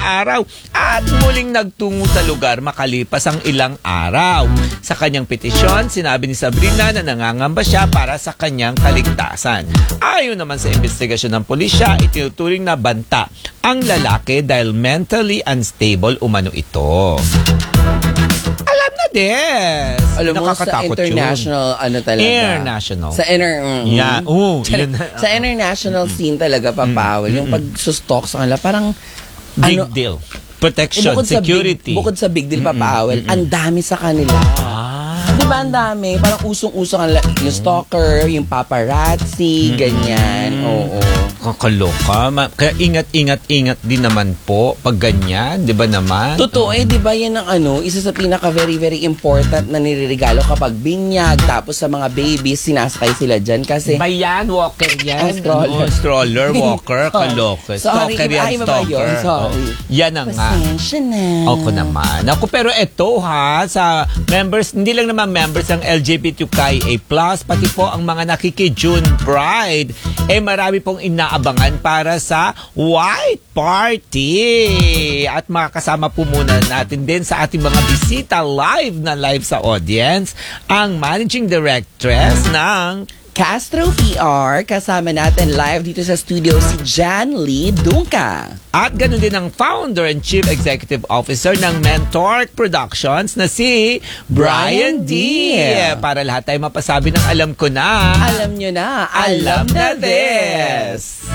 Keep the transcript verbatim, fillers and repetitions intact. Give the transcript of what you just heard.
araw at muling nagtungo sa lugar makalipas ang ilang araw. Sa kanyang petisyon, sinabi ni Sabrina na nangangamba siya para sa kanyang kaligtasan. Ayon naman sa investigasyon ng pulisya, itinuturing na banta ang lalaki dahil mentally unstable umano ito. Alam na des. Alam mo, sa international, yun. ano talaga? International. Sa inter... Mm, yeah. Oh, yun na, sa international scene talaga, papawal. Mm, yung pag-sustalk sa kanila, parang... Big ano, deal. Protection, bukod security. Sa big, bukod sa big deal, papawal, ang dami sa kanila. Ah. Di ba ang dami? Parang usong-usong ang yung stalker, yung paparazzi, mm-hmm. ganyan. Oo. Kakaloka. Ma- kaya ingat-ingat-ingat din naman po pag ganyan. Di ba naman? Totoo eh. Di ba yan ang ano, isa sa pinaka very very important na niririgalo kapag binyag. Tapos sa mga babies, sinasakay sila dyan kasi... Ba yan? Walker yan? Oh, stroller. Oh, stroller, walker, kaloka. Sorry, stalker yan, stalker. Sorry. Oh, yan na nga. Pasensya na. Ako naman. Ako, pero eto ha, sa members, hindi lang naman members ng L G B T Q I A plus, pati po ang mga nakiki-June Bride, eh marami pong inaabangan para sa White Party. At makakasama po muna natin din sa ating mga bisita live na live sa audience, ang Managing Directress ng Castro P R. Kasama natin live dito sa studio si Jan Lee Dunca. At ganun din ang founder and chief executive officer ng Mentor Productions na si Brian D. Para lahat tayo mapasabi ng alam ko na. Alam nyo na. Alam na this.